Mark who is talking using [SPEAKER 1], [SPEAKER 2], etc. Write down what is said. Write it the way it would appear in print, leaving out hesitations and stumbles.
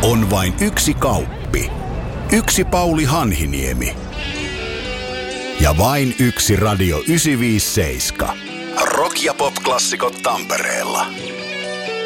[SPEAKER 1] On vain yksi Kauppi. Yksi Pauli Hanhiniemi. Ja vain yksi Radio 957. Rock- ja pop-klassikot Tampereella.